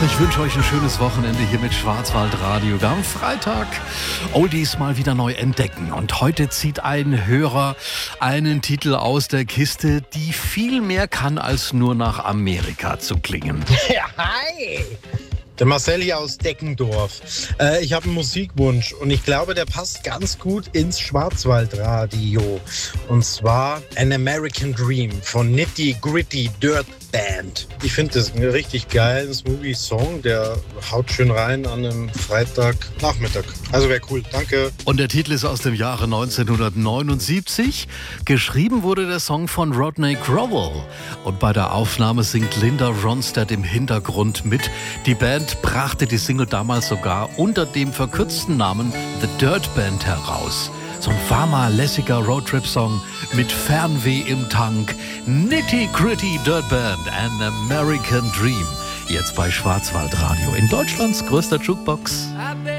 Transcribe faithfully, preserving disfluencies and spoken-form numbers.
ich wünsche euch ein schönes Wochenende hier mit Schwarzwaldradio. Wir haben Freitag Oldies mal wieder neu entdecken. Und heute zieht ein Hörer einen Titel aus der Kiste, die viel mehr kann, als nur nach Amerika zu klingen. Ja, hi! Der Marcel hier aus Deckendorf. Äh, ich habe einen Musikwunsch und ich glaube, der passt ganz gut ins Schwarzwaldradio. Und zwar An American Dream von Nitty Gritty Dirt Band. Ich finde das einen richtig geilen, smoothie Song, der haut schön rein an einem Freitagnachmittag. Also wäre cool, danke. Und der Titel ist aus dem Jahre neunzehnhundertneunundsiebzig. Geschrieben wurde der Song von Rodney Crowell. Und bei der Aufnahme singt Linda Ronstadt im Hintergrund mit. Die Band brachte die Single damals sogar unter dem verkürzten Namen The Dirt Band heraus. So ein warmer-lässiger Roadtrip-Song mit Fernweh im Tank. Nitty Gritty Dirt Band, An American Dream. Jetzt bei Schwarzwaldradio in Deutschlands größter Jukebox.